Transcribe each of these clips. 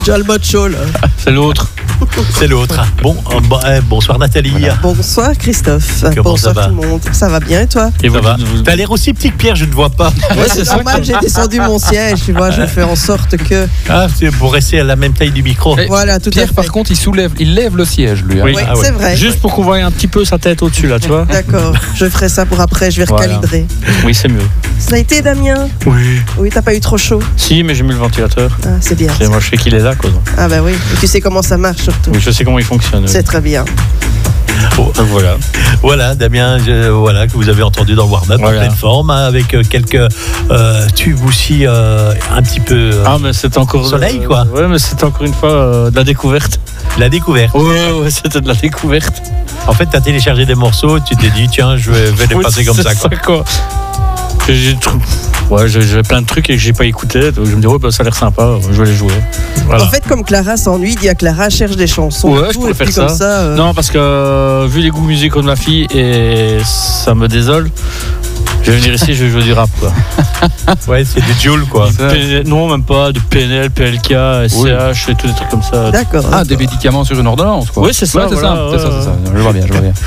Tu as le mode chaud là. C'est l'autre. C'est l'autre. Bonsoir Nathalie. Voilà. Bonsoir Christophe. Comment bonsoir ça va tout le monde. Ça va bien et toi? Et ça va. T'as l'air aussi petit que Pierre, je ne vois pas. Ouais, c'est normal, j'ai descendu mon siège, tu vois, je fais en sorte que... Ah, c'est pour rester à la même taille du micro. Et voilà, tout Pierre, à fait. par contre, il lève le siège, lui. Hein. Oui. Oui, Ah ouais. c'est vrai. Juste pour qu'on voie un petit peu sa tête au-dessus, là, tu vois. D'accord, je ferai ça pour après, je vais recalibrer. Oui, c'est mieux. Ça a été Damien? Oui. Oui, t'as pas eu trop chaud? Si, mais j'ai mis le ventilateur. Ah, c'est bien. Et moi, je sais qu'il est là, quoi. Ah bah oui, et tu sais comment ça marche surtout. Oui, je sais comment il fonctionne. C'est très bien. Oh, Voilà. voilà, Damien, voilà, que vous avez entendu dans le warm-up en pleine forme, hein, avec quelques tubes aussi un petit peu Ah, mais c'est encore. soleil, quoi. Ouais, mais c'est encore une fois de la découverte. la découverte. Ouais, c'était de la découverte. En fait, tu as téléchargé des morceaux, tu t'es dit, tiens, je vais les Oui, passer comme c'est ça, quoi. J'ai plein de trucs et que j'ai pas écouté, donc je me dis, ça a l'air sympa, je vais les jouer. Voilà. En fait, comme Clara s'ennuie, il y a Clara cherche des chansons. Ouais, et je tout, pourrais et puis faire comme ça. Non, parce que vu les goûts musicaux de ma fille, et ça me désole, je vais venir ici, je vais jouer du rap, quoi. Ouais, c'est des Jules, quoi. Non, même pas, de PNL, PLK, SCH et tous des trucs comme ça. D'accord. Ah, des médicaments sur une ordonnance, quoi. Oui, c'est ça, Ouais, c'est voilà, ça, c'est ça. Je vois bien.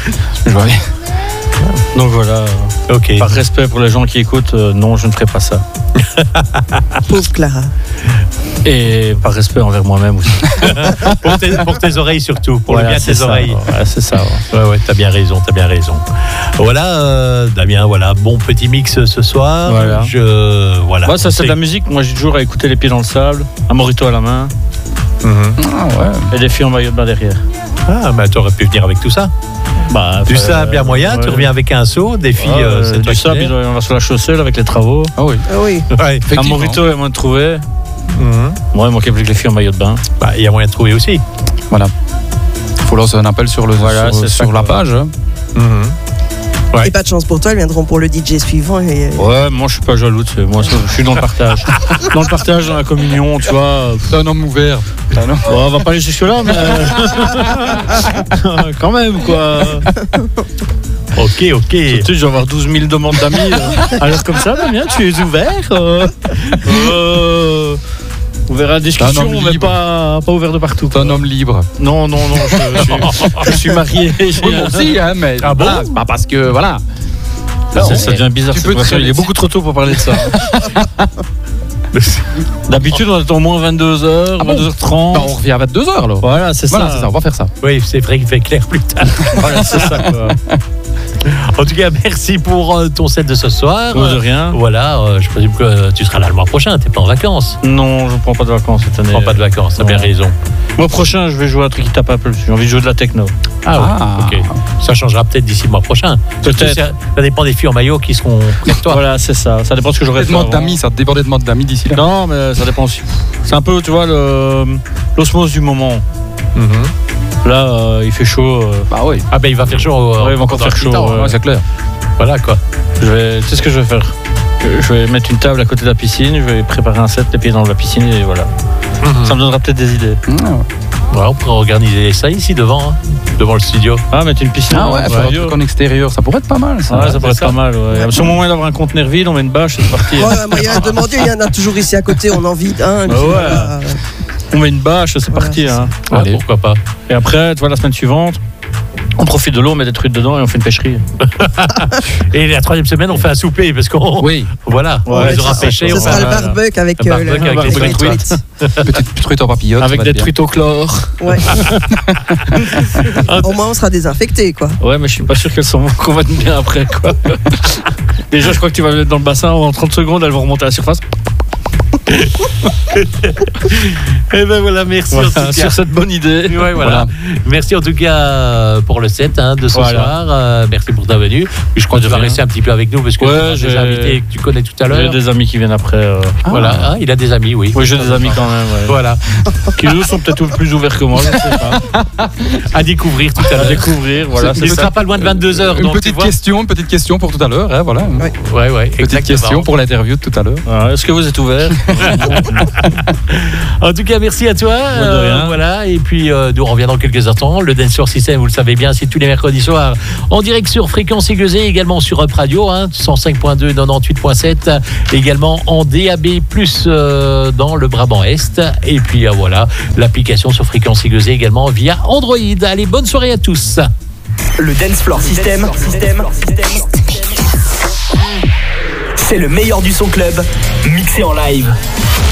Donc voilà, Ok. par respect pour les gens qui écoutent, non, je ne ferai pas ça. Pauvre Clara. Et par respect envers moi-même aussi. pour tes oreilles surtout, pour Voilà, le bien de c'est tes ça, oreilles. ouais, c'est ça. Ouais. Ouais, t'as bien raison. Voilà, Damien, voilà, bon petit mix ce soir. Voilà. Voilà. Moi, ça, c'est de la musique. Moi, j'ai toujours à écouter les pieds dans le sable, un morito à la main Mhm. Ah, ouais. et des filles en maillot de bain derrière. Ah, mais t'aurais pu venir avec tout ça. Du sable, bien moyen, tu reviens avec un seau, des filles, c'est toi du qui sable, l'es. on va sur la chaussée là, avec les travaux. Ah oui. Ah oui. Ouais. Un Effectivement. morito, il y a moyen de trouver. Mhm. Moi, il manquait plus que les filles en maillot de bain. Bah, il y a moyen de trouver aussi. Voilà. Faut lancer un appel sur Voilà, c'est ça, sur la quoi. page. Hein. Mhm. Ouais. Et pas de chance pour toi, elles viendront pour le DJ suivant. Et... Ouais, moi, je suis pas jaloux. Moi, je suis dans le partage. Dans le partage, dans la communion, tu vois. C'est un homme ouvert. On va pas aller jusque-là, mais. Quand même, quoi. Ok. Tu sais, je vais avoir 12 000 demandes d'amis. Alors, comme ça, Damien, tu es ouvert. On verra la discussion, Un homme mais libre. pas ouvert de partout. C'est un homme libre. Non, je suis marié. Oui, moi aussi, hein, mais. Ah bon voilà, c'est pas parce que. Voilà. Ça devient bizarre. Tu cette peux te conversation. Il est faire- beaucoup trop tôt pour parler de ça. D'habitude, on attend au moins 22h, Ah bon 22h30. Bah, on revient à 22h, alors. Voilà, c'est Voilà, ça. c'est ça, on va faire ça. Oui, c'est vrai qu'il fait clair plus tard. Voilà, c'est ça, quoi. En tout cas, merci pour ton set de ce soir. De rien. Voilà, je présume que tu seras là le mois prochain, t'es pas en vacances. Non, je ne prends pas de vacances cette année. Prends pas de vacances, t'as bien Non. raison. Le mois prochain, je vais jouer à un truc qui tape un peu dessus. J'ai envie de jouer de la techno. Ah, Ah. oui, ok. Ça changera peut-être d'ici le mois prochain. Peut-être. Ça dépend des filles en maillot qui seront avec toi. Voilà, c'est ça. Ça dépend de ce que j'aurais fait. Des demandes avant. d'amis, ça dépend des demandes d'amis d'ici là. Non, mais ça dépend aussi. C'est un peu, tu vois, l'osmose du moment. Mhm. Là, il fait chaud. Bah oui. Ah ben il va faire chaud. Ouais, il va encore faire chaud. Ouais, ouais. c'est clair. Voilà quoi. Tu sais ce que je vais faire? Je vais mettre une table à côté de la piscine, je vais préparer un set, les pieds dans la piscine et voilà. Ça me donnera peut-être des idées. Ouais, on pourrait organiser ça ici devant, hein, devant le studio. Ah, mettre une piscine. Ah ouais, faire un truc en extérieur, ça pourrait être pas mal, ça. Ouais, ça pourrait être ça. pas mal. Ouais. Sur le moment d'avoir un conteneur vide, on met une bâche, c'est parti. Ouais, moi, il y a demandé, il y en a toujours ici à côté, on en vide un. puis ouais. voilà. On met une bâche, c'est Voilà, parti. c'est Hein. Ouais, Allez. pourquoi pas. Et après, tu vois, la semaine suivante, on profite de l'eau, on met des trucs dedans et on fait une pêcherie. Et la troisième semaine, on fait un souper parce qu'on. Oui, Voilà, on Ouais, les aura ça, pêchés. Ce on sera va- le barbecue avec, le barbecue avec les les truites. truites. petite truite en papillote. Avec ça va des être bien. truites au chlore. Ouais. Au moins, on sera désinfecté, quoi. Ouais, mais je suis pas sûr qu'on va être bien après, quoi. Déjà, je crois que tu vas le mettre dans le bassin en 30 secondes, elles vont remonter à la surface. Et ben voilà, merci Voilà, en tout cas. sur cette bonne idée. Ouais, voilà. Merci en tout cas pour le set de ce Voilà. soir. Merci pour ta venue. Puis je crois que tu vas rien. rester un petit peu avec nous parce que Ouais, tu as des j'ai- invités que tu connais tout à J'ai l'heure. des amis qui viennent après. Voilà, ah, il a des amis, oui. Oui, j'ai des amis quand même. Ouais. Voilà, Qui eux sont peut-être plus ouverts que moi, je ne sais pas. à découvrir tout à À l'heure. découvrir, voilà. Il ne c'est sera ça. pas loin de 22h. Une petite question pour tout à l'heure, hein, voilà. Ouais, Petite question pour l'interview de tout à l'heure. Voilà. Est-ce que vous êtes ouverts? En tout cas, merci à toi. De rien. Voilà, et puis nous on revient dans quelques instants. Le Dance Floor System, vous le savez bien, c'est tous les mercredis soirs en direct sur Fréquence Aiguisée, également sur Up Radio, 105.2, 98.7, également en DAB+, dans le Brabant Est. Et puis voilà, l'application sur Fréquence Aiguisée également via Android. Allez, bonne soirée à tous. Le Dance Floor System. C'est le meilleur du son club, mixé en live.